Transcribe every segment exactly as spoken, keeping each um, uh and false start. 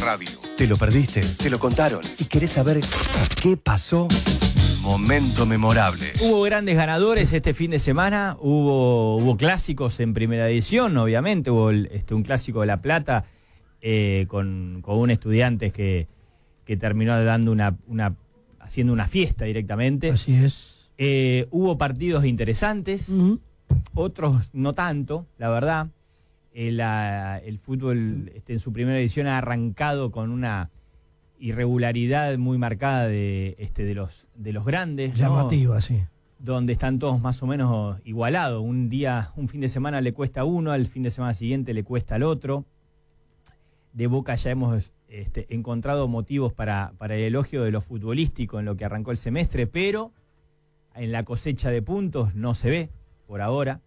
radio. ¿Te lo perdiste? ¿Te lo contaron? ¿Y querés saber qué pasó? Momento memorable. Hubo grandes ganadores este fin de semana, hubo, hubo clásicos en primera edición, obviamente, hubo el, este, un clásico de La Plata eh, con, con un estudiante que, que terminó dando una, una, haciendo una fiesta directamente. Así es. Eh, hubo partidos interesantes, uh-huh. otros no tanto, la verdad. Eh, la, el fútbol este, en su primera edición ha arrancado con una irregularidad muy marcada de, este, de, los, de los grandes. Llamativa, ¿no? Sí. Donde están todos más o menos igualados. Un día, un fin de semana le cuesta a uno, al fin de semana siguiente le cuesta al otro. De Boca ya hemos este, encontrado motivos para, para el elogio de lo futbolístico en lo que arrancó el semestre, pero en la cosecha de puntos no se ve por ahora,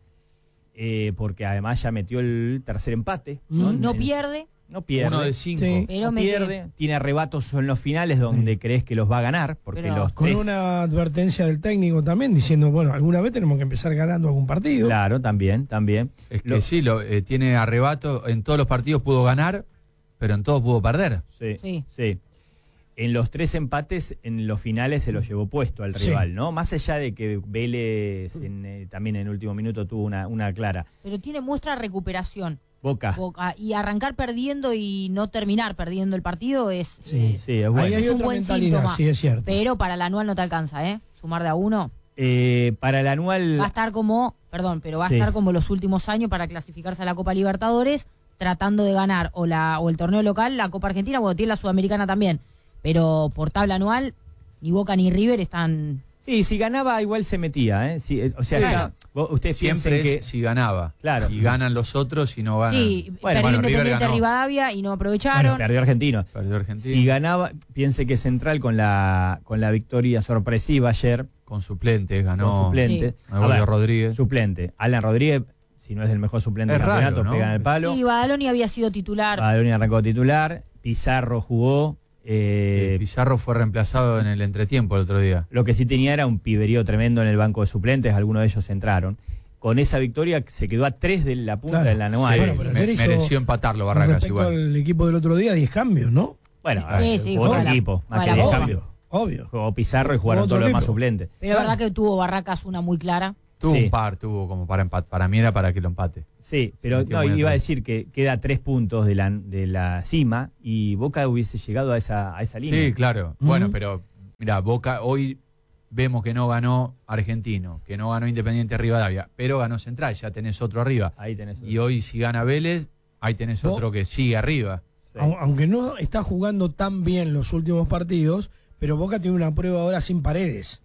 eh, porque además ya metió el tercer empate. ¿no? No pierde. No pierde. Uno de cinco. Sí. Pero no pierde. Quedé. Tiene arrebatos en los finales donde sí. crees que los va a ganar. Porque Pero los con tres... una advertencia del técnico también, diciendo, bueno, alguna vez tenemos que empezar ganando algún partido. Claro, también, también. Es que lo... sí, lo, eh, tiene arrebato. En todos los partidos pudo ganar, pero en todos pudo perder. Sí, sí. sí. En los tres empates, en los finales se lo llevó puesto al rival, sí. ¿no? Más allá de que Vélez en, eh, también en el último minuto tuvo una, una clara. Pero tiene muestra de recuperación. Boca. Boca. Y arrancar perdiendo y no terminar perdiendo el partido es, sí. eh, Sí, es bueno. Ahí hay es un otra buen mentalidad, síntoma. Sí, es cierto. Pero para el anual no te alcanza, ¿eh? Sumar de a uno. Eh, para el anual... Va a estar como, perdón, pero va sí. a estar como los últimos años para clasificarse a la Copa Libertadores, tratando de ganar o, la, o el torneo local, la Copa Argentina, bueno, tiene la Sudamericana también. Pero por tabla anual, ni Boca ni River están... Sí, si ganaba igual se metía, ¿eh? Si, o sea, claro. vos, ustedes siempre que... es si ganaba. Claro. Y ganan los otros y no ganan. Sí, bueno, perdió bueno, Independiente Rivadavia y no aprovecharon. Bueno, perdió Argentino. Perdió Argentino. Si ganaba, piense que Central con la con la victoria sorpresiva ayer. Con suplentes, ganó. Con suplente. Sí. A ver, Rodríguez. Suplente. Alan Rodríguez, si no es el mejor suplente es del campeonato, raro, ¿no? pega en el palo. Sí, Badaloni había sido titular. Badaloni arrancó titular. Pizarro jugó. Eh, sí, Pizarro fue reemplazado en el entretiempo el otro día. Lo que sí tenía era un piberío tremendo en el banco de suplentes, algunos de ellos entraron. Con esa victoria se quedó a tres de la punta claro. del anual. Sí, Bueno, pero me, hizo, mereció empatarlo Barracas respecto igual. al equipo del otro día, diez cambios, ¿no? Bueno, Sí, ver, sí, jugó otro la- equipo, más que la diez Boca. cambios. Obvio. Jugó Pizarro y jugaron Otro todos los demás equipo. suplentes. Pero es verdad que tuvo Barracas una muy clara. Tuvo Sí. un par, tuvo como para empate. Para mí era para que lo empate. Sí, pero Sí, no, muy iba a atrás. decir que queda a tres puntos de la, de la cima y Boca hubiese llegado a esa, a esa línea. Sí, claro. Uh-huh. Bueno, pero mira, Boca hoy vemos que no ganó Argentino, que no ganó Independiente Rivadavia, pero ganó Central, ya tenés otro arriba. Ahí tenés otro. Y hoy si gana Vélez, ahí tenés Bo- otro que sigue arriba. Sí. Au- Aunque no está jugando tan bien los últimos partidos, pero Boca tiene una prueba ahora sin Paredes.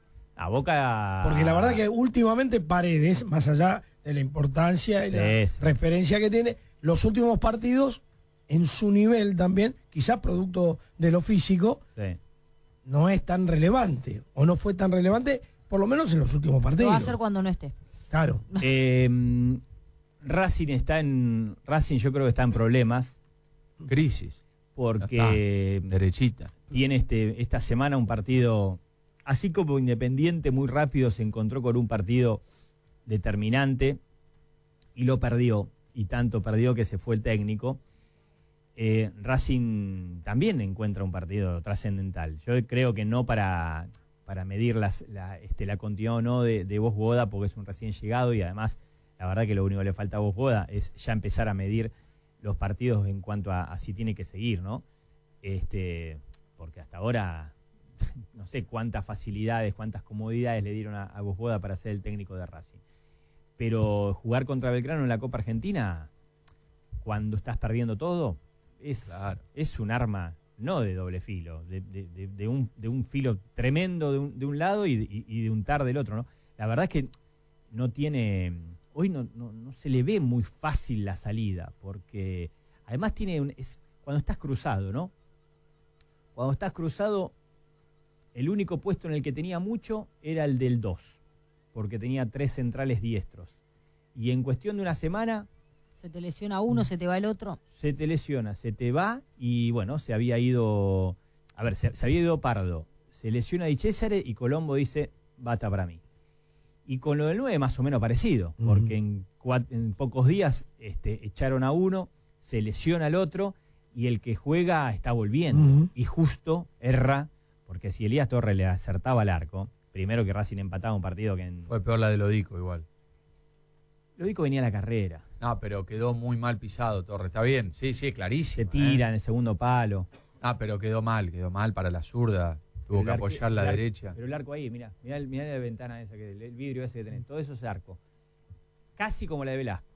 A Boca... Porque la verdad que últimamente Paredes, más allá de la importancia y Sí, la sí. referencia que tiene, los últimos partidos, en su nivel también, quizás producto de lo físico, Sí. no es tan relevante, o no fue tan relevante, por lo menos en los últimos Lo partidos. va a hacer cuando no esté. Claro. Eh, Racing está en... Racing yo creo que está en problemas Crisis. porque Derechita. tiene este esta semana un partido, así como Independiente muy rápido se encontró con un partido determinante y lo perdió, y tanto perdió que se fue el técnico. eh, Racing también encuentra un partido trascendental. Yo creo que no para, para medir las, la, este, la continuidad o no de, de Bosch-Boda, porque es un recién llegado y además la verdad que lo único que le falta a Bosch-Boda es ya empezar a medir los partidos en cuanto a, a si tiene que seguir, ¿no? Este, porque hasta ahora no sé cuántas facilidades, cuántas comodidades le dieron a, a Bosch-Boda para ser el técnico de Racing. Pero jugar contra Belgrano en la Copa Argentina, cuando estás perdiendo todo, es, Claro. es un arma no de doble filo, de, de, de, de, un, de un filo tremendo de un, de un lado y, y, y de untar del otro, ¿no? La verdad es que no tiene... Hoy no, no, no se le ve muy fácil la salida, porque además tiene un, es, cuando estás cruzado, ¿no? Cuando estás cruzado, el único puesto en el que tenía mucho era el del dos, porque tenía tres centrales diestros. Y en cuestión de una semana Se te lesiona uno, se te va el otro. se te lesiona, se te va y bueno, se había ido, a ver, se, se había ido Pardo, se lesiona Di Cesare y Colombo dice, bata para mí. Y con lo del nueve más o menos parecido, Uh-huh. porque en, cuat- en pocos días este, echaron a uno, se lesiona al otro y el que juega está volviendo. Ujú. Y justo erra, porque si Elías Torres le acertaba al arco, primero que Racing empataba un partido que en... Fue peor la de Lodico igual. Lodico venía a la carrera. No, pero quedó muy mal pisado, Torres. Está bien, sí, sí, clarísimo. Se tira ¿eh? en el segundo palo. Ah, pero quedó mal, quedó mal para la zurda. Tuvo Pero que el arco- apoyar la el arco- derecha. Pero el arco ahí, mirá, mirá, el- mirá la ventana esa, que, el vidrio ese que tenés, todo eso es arco. Casi como la de Velasco.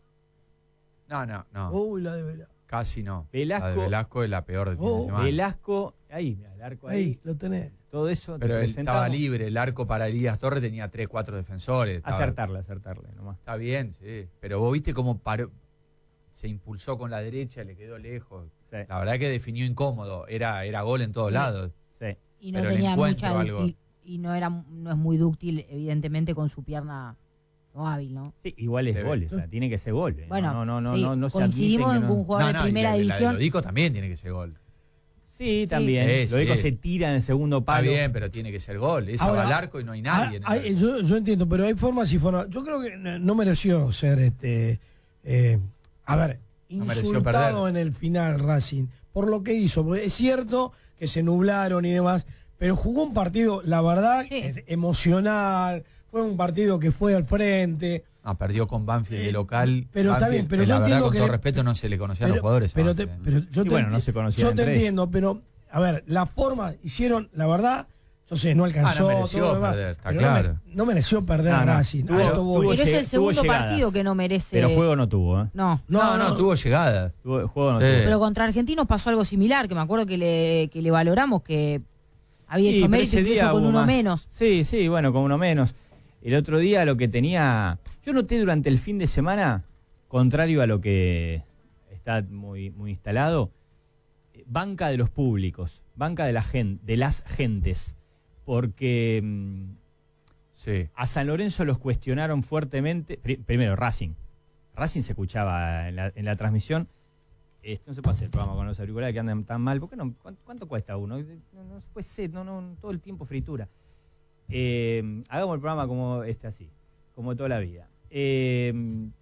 No, no, no. Uy, la de Vela. Casi no. Velasco- La de Velasco es la peor del fin Oh, de semana. Velasco, ahí, mirá, el arco ahí, Ahí, lo tenés. todo eso. te Pero él presentamos. estaba libre, el arco para Elías Torres tenía tres, cuatro defensores. Estaba- Acertarle, acertarle nomás. Está bien, sí. Pero vos viste cómo paró, se impulsó con la derecha, le quedó lejos. Sí, La verdad que definió incómodo. Era, era gol en todos Sí. lados. sí. Y no Pero en tenía encuentro mucha algo. dúctil- y no era no es muy dúctil, evidentemente, con su pierna no hábil, ¿no? Sí, igual es Debe. gol, o sea, tiene que ser gol. ¿eh? Bueno, no, no, no, sí, no, no se coincidimos admiten en que que no- un jugador de y primera la, la división. de Lodico también tiene que ser gol. Sí, también. Sí, Lo digo, sí. se tira en el segundo Está palo. bien, pero tiene que ser gol. Esa Ahora, va al arco y no hay nadie. en el Ah, hay- arco. yo, yo entiendo, pero hay formas y formas. Yo creo que no no mereció ser, este, eh, a ver, No mereció insultado perder. en el final Racing por lo que hizo. Porque es cierto que se nublaron y demás, pero jugó un partido, la verdad, Sí. eh, emocional. Fue un partido que fue al frente. Ah, perdió con Banfield de local. pero está Banfield, bien, pero que yo la verdad, entiendo con que todo le- respeto, no se le conocían Pero, los jugadores. a pero, te- Banfield, ¿eh? pero yo Y te, bueno, enti- no se conocían yo te entre ellos. entiendo, pero a ver, la forma hicieron, la verdad, yo sé, no alcanzó. Ah, no mereció todo lo demás, perder, está pero claro. No, me- no mereció perder No, no, Racing. tuvo- a esto voy. tuvo Pero es lleg- el segundo tuvo llegadas. partido que no merece. Pero juego no tuvo, ¿eh? No. No, no, tuvo llegada. Tuvo- juego no Sí. tuvo. Pero contra Argentinos pasó algo similar, que me acuerdo que le, que le valoramos que había Sí, hecho pero mérito ese incluso día con hubo uno más. menos. Sí, sí, bueno, con uno menos. El otro día lo que tenía... Yo noté durante el fin de semana, contrario a lo que está muy, muy instalado, eh, banca de los públicos, banca de, la gen- de las gentes, porque mm, Sí. a San Lorenzo los cuestionaron fuertemente. Pri- primero, Racing. Racing se escuchaba en la, en la transmisión. Este, no se puede hacer el programa con los auriculares que andan tan mal. ¿Por qué no? ¿Cuánto, cuánto cuesta uno? No, no se puede ser, no, no, todo el tiempo fritura. Eh, hagamos el programa como este así, como toda la vida. Eh,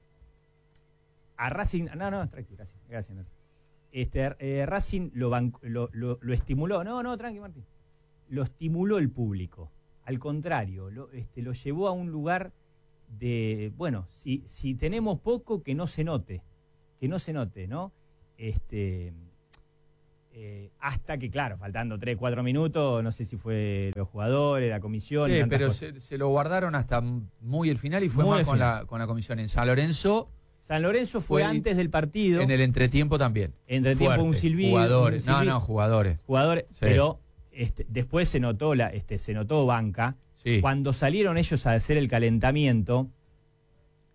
a Racing, no, no, tranqui, gracias, gracias. Nato. Este, eh, Racing lo, banc- lo, lo, lo estimuló, no, no, tranqui, Martín. Lo estimuló el público. Al contrario, lo, este, lo llevó a un lugar de, bueno, si, si tenemos poco, que no se note, que no se note, ¿no? Este, eh, hasta que, claro, faltando tres, cuatro minutos, no sé si fue los jugadores, la comisión. y Sí, tantas pero cosas. se, se lo guardaron hasta muy el final y fue Muy más al con final. la, con la comisión. En San Lorenzo, San Lorenzo fue, fue antes del partido, en el entretiempo también. entretiempo un Fuerte. silbido. Jugadores. un No, silbido, no, jugadores. jugadores, Sí. pero este, después se notó, la, este, se notó banca. Sí. Cuando salieron ellos a hacer el calentamiento,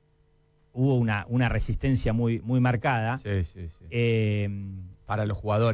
hubo una, una resistencia muy, muy marcada. Sí, sí, sí. Eh, Para los jugadores.